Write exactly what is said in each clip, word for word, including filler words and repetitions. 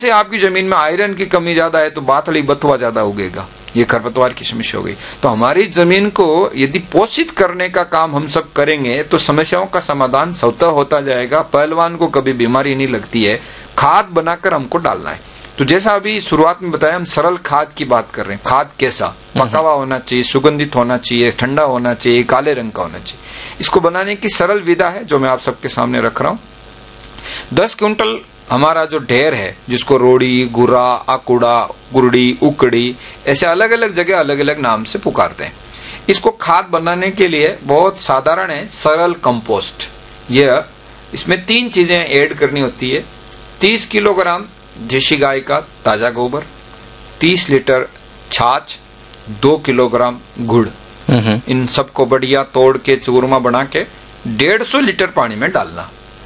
से आपकी जमीन में आयरन की कमी ज्यादा है तो बाथड़ी बथुआ ज्यादा उगेगा, ये खरपतवार की समस्या हो गई। तो हमारी जमीन को यदि पोषित करने का काम हम सब करेंगे तो समस्याओं का समाधान स्वतः होता जाएगा। पहलवान को कभी बीमारी नहीं लगती है, खाद बनाकर हमको डालना है। तो जैसा अभी शुरुआत में बताया, हम सरल खाद की बात कर रहे हैं। खाद कैसा? पका हुआ होना चाहिए, सुगंधित होना चाहिए, ठंडा होना चाहिए, काले रंग का होना चाहिए। इसको बनाने की सरल विधा है जो मैं आप सबके सामने रख रहा हूँ। दस क्विंटल हमारा जो ढेर है, जिसको रोड़ी, गुरा, आकुड़ा, गुरड़ी, उकड़ी, ऐसे अलग अलग जगह अलग अलग नाम से पुकारते हैं। इसको खाद बनाने के लिए बहुत साधारण है, सरल कंपोस्ट। यह इसमें तीन चीजें ऐड करनी होती है। तीस किलोग्राम देशी गाय का ताजा गोबर, तीस लीटर छाछ, दो किलोग्राम गुड़, इन सबको बढ़िया तोड़ के चूरमा बना के डेढ़ सौ लीटर पानी में डालना।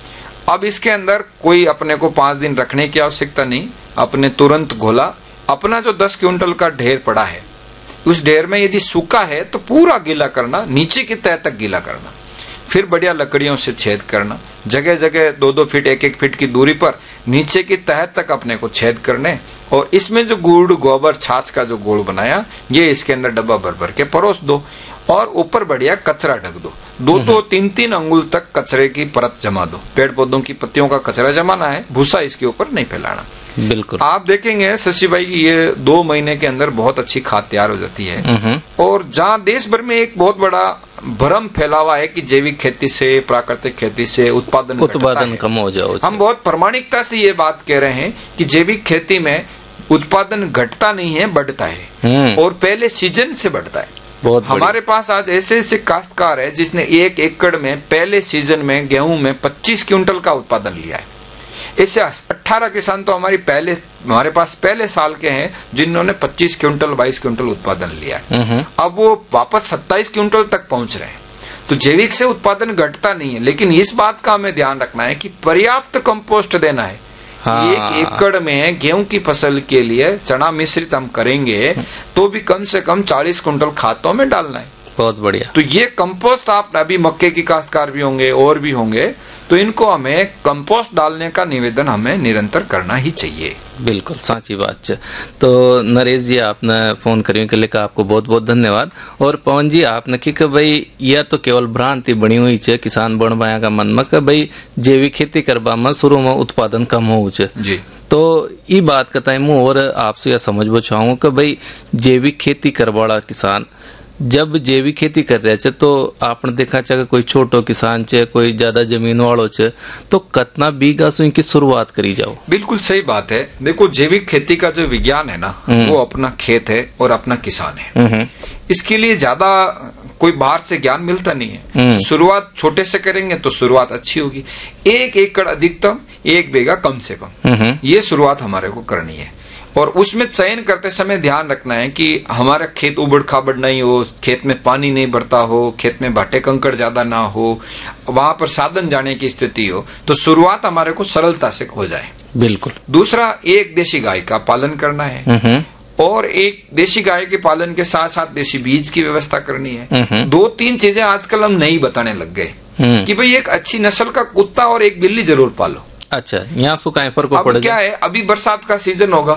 अब इसके अंदर कोई अपने को पांच दिन रखने की आवश्यकता नहीं, अपने तुरंत घोला। अपना जो दस क्विंटल का ढेर पड़ा है, उस ढेर में यदि सूखा है तो पूरा गीला करना, नीचे की तह तक गीला करना, फिर बढ़िया लकड़ियों से छेद करना। जगह जगह दो दो फीट एक एक फीट की दूरी पर नीचे की तह तक अपने को छेद करने, और इसमें जो गुड़, गोबर, छाछ का जो गोल बनाया, ये इसके अंदर डब्बा भर भर के परोस दो, और ऊपर बढ़िया कचरा ढक दो। दो दो तीन तीन अंगुल तक कचरे की परत जमा दो। पेड़ पौधों की पत्तियों का कचरा जमाना है, भूसा इसके ऊपर नहीं फैलाना। बिल्कुल। आप देखेंगे शशि भाई, ये दो महीने के अंदर बहुत अच्छी खाद तैयार हो जाती है। और जहाँ देश भर में एक बहुत बड़ा भ्रम फैला हुआ है कि जैविक खेती से, प्राकृतिक खेती से उत्पादन उत्पादन कम हो जाओ, हम बहुत प्रामाणिकता से ये बात कह रहे हैं कि जैविक खेती में उत्पादन घटता नहीं है, बढ़ता है, और पहले सीजन से बढ़ता है। हमारे पास आज ऐसे ऐसे काश्तकार है जिसने एक एकड़ में पहले सीजन में गेहूं में पच्चीस क्विंटल का उत्पादन लिया है। इससे अठारह किसान तो हमारी पहले हमारे पास पहले साल के हैं जिन्होंने पच्चीस क्विंटल बाईस क्विंटल उत्पादन लिया है। अब वो वापस सत्ताईस क्विंटल तक पहुंच रहे हैं। तो जैविक से उत्पादन घटता नहीं है, लेकिन इस बात का हमें ध्यान रखना है कि पर्याप्त कंपोस्ट देना है। हाँ। एक एकड़ में गेहूं की फसल के लिए चना मिश्रित हम करेंगे तो भी कम से कम चालीस कुंटल खातों में डालना है। बहुत बढ़िया। तो ये कंपोस्ट, आप अभी मक्के की काश्तकार भी होंगे और भी होंगे, तो इनको हमें कंपोस्ट डालने का निवेदन हमें निरंतर करना ही चाहिए। बिल्कुल साची बात है। तो नरेश जी, आपने फोन करने के लिए आपको बहुत बहुत धन्यवाद। और पवन जी, आपने की कि भाई यह तो केवल भ्रांति बनी हुई है किसान बन पाया का मन में कि भाई जैविक खेती करवा में शुरू में उत्पादन कम हो जी। तो ये बात कहता है और आपसे यह समझ चाहूँ कि भाई जैविक खेती करवाड़ा किसान जब जैविक खेती कर रहे थे तो आपने देखा चाहे कोई छोटो किसान चे, कोई ज्यादा जमीन वालों चे, तो कितना बीघा से इनकी शुरुआत करी जाओ। बिल्कुल सही बात है। देखो, जैविक खेती का जो विज्ञान है ना, वो अपना खेत है और अपना किसान है। इसके लिए ज्यादा कोई बाहर से ज्ञान मिलता नहीं है। शुरुआत छोटे से करेंगे तो शुरुआत अच्छी होगी। एक एकड़ अधिकतम, एक बीघा कम से कम, ये शुरुआत हमारे को करनी है। और उसमें चयन करते समय ध्यान रखना है कि हमारा खेत उबड़ खाबड़ नहीं हो, खेत में पानी नहीं भरता हो, खेत में भाटे कंकड़ ज्यादा ना हो, वहां पर साधन जाने की स्थिति हो, तो शुरुआत हमारे को सरलता से हो जाए। बिल्कुल। दूसरा, एक देशी गाय का पालन करना है, और एक देशी गाय के पालन के साथ साथ देशी बीज की व्यवस्था करनी है। दो तीन चीजें आजकल हम नहीं बताने लग गए कि भाई एक अच्छी नस्ल का कुत्ता और एक बिल्ली जरूर पालो। अच्छा, यहाँ सुखाए पर को अब क्या है, अभी बरसात का सीजन होगा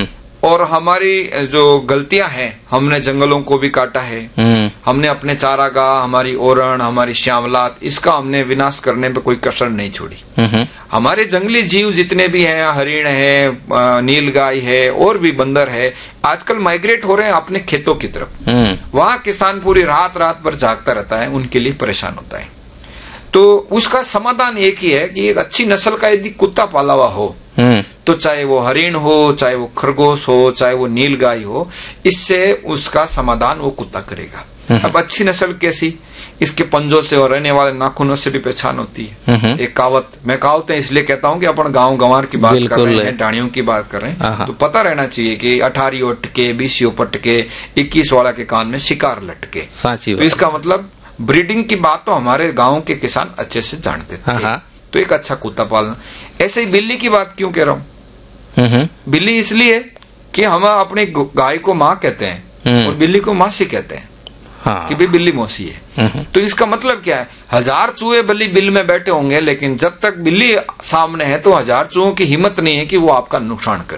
और हमारी जो गलतियां हैं, हमने जंगलों को भी काटा है, हमने अपने चारागाह, हमारी ओरण, हमारी श्यामलात, इसका हमने विनाश करने पे कोई कसर नहीं छोड़ी। हमारे जंगली जीव जितने भी हैं, हरिण है, नीलगाय है और भी बंदर है, आजकल माइग्रेट हो रहे हैं अपने खेतों की तरफ। वहां किसान पूरी रात रात भर जागता रहता है, उनके लिए परेशान होता है। तो उसका समाधान एक ही है कि एक अच्छी नस्ल का यदि कुत्ता पाला हुआ हो, तो चाहे वो हरिण हो, चाहे वो खरगोश हो, चाहे वो नीलगाय हो, इससे उसका समाधान वो कुत्ता करेगा। अब अच्छी नस्ल कैसी? इसके पंजों से और रहने वाले नाखूनों से भी पहचान होती है। एक कहावत, मैं कहावतें इसलिए कहता हूँ कि अपन गांव गंवार की बात कर रहे हैं, डाणियों की बात कर रहे हैं, तो पता रहना चाहिए कि अठारियों टके, बीसियों पटके, इक्कीस वाला के कान में शिकार लटके। तो इसका मतलब ब्रीडिंग की बात तो हमारे गांव के किसान अच्छे से जानते थे। तो एक अच्छा कुत्ता पालना। ऐसे ही बिल्ली की बात क्यों कह रहा हूँ? बिल्ली इसलिए कि हम अपनी गाय को माँ कहते हैं और बिल्ली को मासी कहते हैं। हाँ। कि भाई बिल्ली मौसी है। तो इसका मतलब क्या है? हजार चूहे बिल्ली बिल में बैठे होंगे, लेकिन जब तक बिल्ली सामने है तो हजार चूहों की हिम्मत नहीं है कि वो आपका नुकसान करे।